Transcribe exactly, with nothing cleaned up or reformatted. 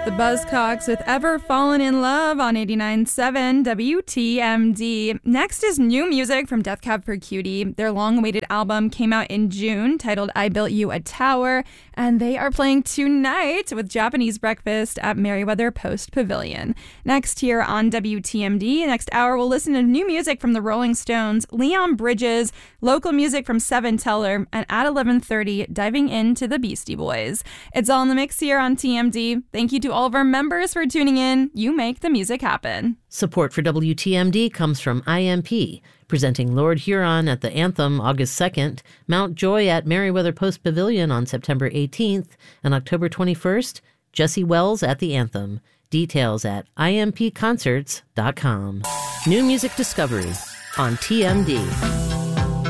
The Buzzcocks with Ever Fallen in Love on eighty-nine point seven W T M D. Next is new music from Death Cab for Cutie. Their long-awaited album came out in June, titled I Built You a Tower, and they are playing tonight with Japanese Breakfast at Merriweather Post Pavilion. Next here on W T M D, next hour we'll listen to new music from the Rolling Stones, Leon Bridges, local music from Seven Teller, and at eleven thirty, diving into the Beastie Boys. It's all in the mix here on T M D. Thank you to all of our members for tuning in. You make the music happen. Support for W T M D comes from I M P, presenting Lord Huron at the Anthem August second, Mount Joy at Merriweather Post Pavilion on September eighteenth, and October twenty-first, Jesse Wells at the Anthem. Details at I M P concerts dot com. New music discovery on T M D.